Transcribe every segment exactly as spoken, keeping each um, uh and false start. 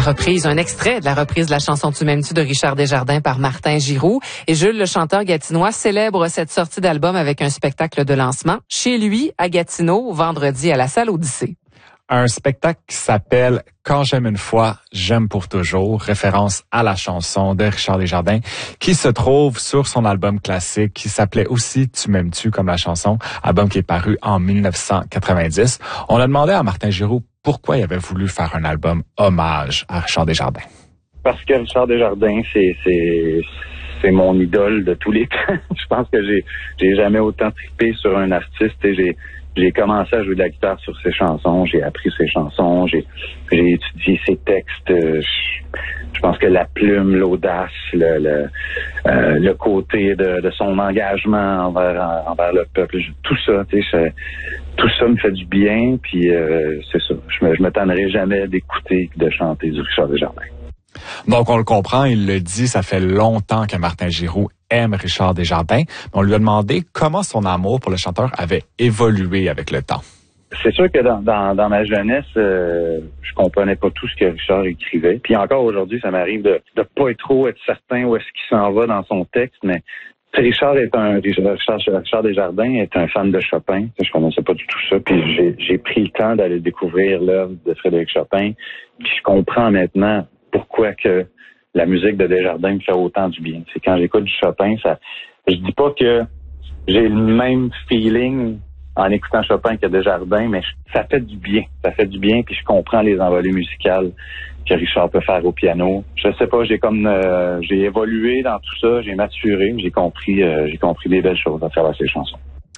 reprise, un extrait de la reprise de la chanson Tu m'aimes-tu de Richard Desjardins par Martin Giroux. Et Jules, le chanteur gatinois, célèbre cette sortie d'album avec un spectacle de lancement chez lui, à Gatineau, vendredi à la salle Odyssée. Un spectacle qui s'appelle « Quand j'aime une fois, j'aime pour toujours », référence à la chanson de Richard Desjardins, qui se trouve sur son album classique, qui s'appelait aussi « Tu m'aimes-tu » comme la chanson, album qui est paru en dix-neuf cent quatre-vingt-dix. On a demandé à Martin Giroux pourquoi il avait voulu faire un album hommage à Richard Desjardins. Parce que Richard Desjardins, c'est c'est c'est mon idole de tous les temps. Je pense que j'ai j'ai jamais autant trippé sur un artiste et j'ai J'ai commencé à jouer de la guitare sur ses chansons, j'ai appris ses chansons, j'ai j'ai étudié ses textes. Je, je pense que la plume, l'audace, le le, euh, le côté de, de son engagement envers envers le peuple, tout ça, tu sais, tout ça me fait du bien. Puis euh, c'est ça, je me je me tannerai jamais d'écouter, de chanter du Richard Desjardins. Donc, on le comprend, il le dit, ça fait longtemps que Martin Giroux aime Richard Desjardins. On lui a demandé comment son amour pour le chanteur avait évolué avec le temps. C'est sûr que dans, dans, dans ma jeunesse, euh, je comprenais pas tout ce que Richard écrivait. Puis encore aujourd'hui, ça m'arrive de de pas être trop être certain où est-ce qu'il s'en va dans son texte, mais Richard est un Richard, Richard Desjardins est un fan de Chopin. Je connaissais pas du tout ça. Puis j'ai, j'ai pris le temps d'aller découvrir l'œuvre de Frédéric Chopin. Puis je comprends maintenant pourquoi que la musique de Desjardins me fait autant du bien. C'est quand j'écoute du Chopin, ça, je dis pas que j'ai le même feeling en écoutant Chopin que Desjardins, mais ça fait du bien. Ça fait du bien, puis je comprends les envolées musicales que Richard peut faire au piano. Je sais pas, j'ai comme euh, j'ai évolué dans tout ça, j'ai maturé, j'ai compris, euh, j'ai compris des belles choses à travers ces chansons.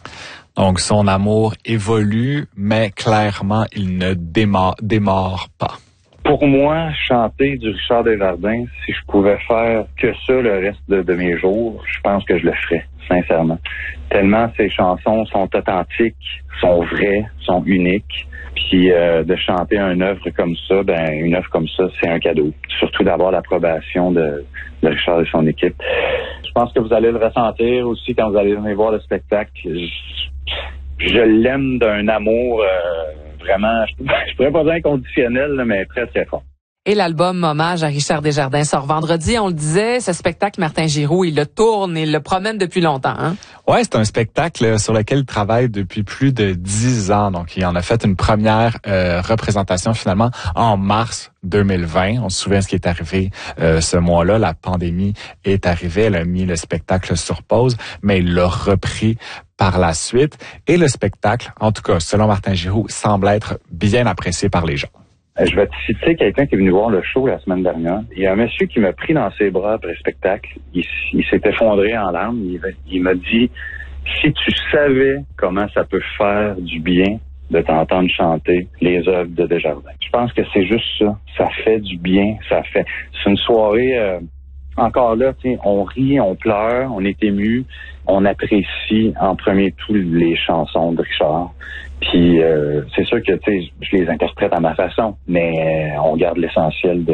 Donc son amour évolue, mais clairement il ne démarre, démarre pas. Pour moi, chanter du Richard Desjardins, si je pouvais faire que ça le reste de, de mes jours, je pense que je le ferais, sincèrement. Tellement ces chansons sont authentiques, sont vraies, sont uniques. Puis euh, de chanter une œuvre comme ça, ben une œuvre comme ça, c'est un cadeau. Surtout d'avoir l'approbation de, de Richard et son équipe. Je pense que vous allez le ressentir aussi quand vous allez venir voir le spectacle. Je, je l'aime d'un amour... Euh, Vraiment, je, je pourrais pas dire inconditionnel, là, mais très, très fort. Et l'album Hommage à Richard Desjardins sort vendredi. On le disait, ce spectacle, Martin Giroux, il le tourne, il le promène depuis longtemps. Hein? Ouais, c'est un spectacle sur lequel il travaille depuis plus de dix ans. Donc, il en a fait une première euh, représentation finalement en mars deux mille vingt. On se souvient ce qui est arrivé euh, ce mois-là. La pandémie est arrivée. Elle a mis le spectacle sur pause, mais il l'a repris par la suite. Et le spectacle, en tout cas, selon Martin Giroux, semble être bien apprécié par les gens. Je vais te citer quelqu'un qui est venu voir le show la semaine dernière. Il y a un monsieur qui m'a pris dans ses bras après le spectacle. Il, il s'est effondré en larmes. Il, il m'a dit, si tu savais comment ça peut faire du bien de t'entendre chanter les œuvres de Desjardins. Je pense que c'est juste ça. Ça fait du bien. Ça fait. C'est une soirée... Euh, Encore là, on rit, on pleure, on est ému, on apprécie en premier tout les chansons de Richard. Puis euh, c'est sûr que je les interprète à ma façon, mais euh, on garde l'essentiel de